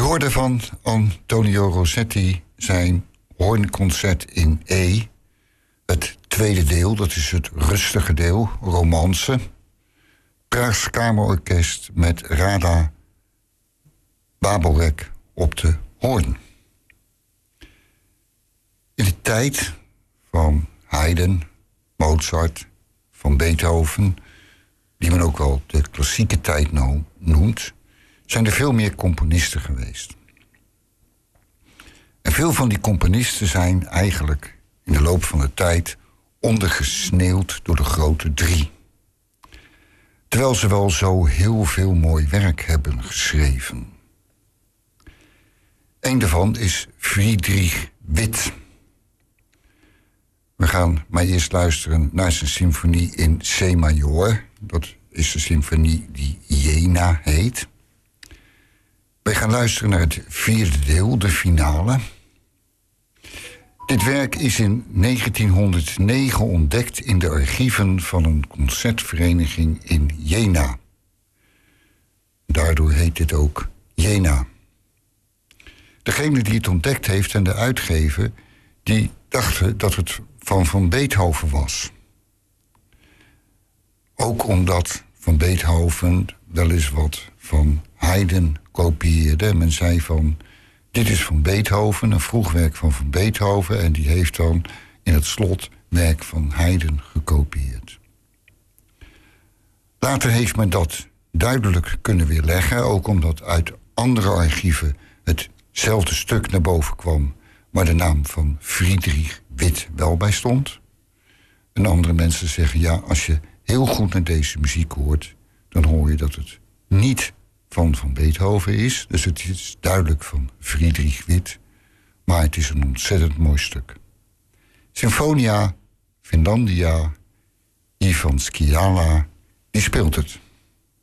hoorde van Antonio Rossetti zijn hoornconcert in E. Het tweede deel, dat is het rustige deel, romance. Praags Kamerorkest met Rada Baborek op de hoorn. In de tijd van Haydn, Mozart, van Beethoven, die men ook wel de klassieke tijd noemt, zijn er veel meer componisten geweest. En veel van die componisten zijn eigenlijk in de loop van de tijd ondergesneeuwd door de grote drie. Terwijl ze wel zo heel veel mooi werk hebben geschreven. Eén daarvan is Friedrich Witt. We gaan maar eerst luisteren naar zijn symfonie in C major. Dat is de symfonie die Jena heet. Wij gaan luisteren naar het vierde deel, de finale. Dit werk is in 1909 ontdekt in de archieven van een concertvereniging in Jena. Daardoor heet dit ook Jena. Degene die het ontdekt heeft en de uitgever, die dachten dat het van Beethoven was. Ook omdat Van Beethoven wel eens wat van Haydn kopieerde. Men zei van, dit is van Beethoven, een vroeg werk van Beethoven, en die heeft dan in het slot werk van Haydn gekopieerd. Later heeft men dat duidelijk kunnen weerleggen, ook omdat uit andere archieven hetzelfde stuk naar boven kwam, maar de naam van Friedrich Witt wel bij stond. En andere mensen zeggen, ja, als je heel goed naar deze muziek hoort, dan hoor je dat het niet van Beethoven is. Dus het is duidelijk van Friedrich Witt, maar het is een ontzettend mooi stuk. Sinfonia Finlandia, Ivan Sciala, die speelt het.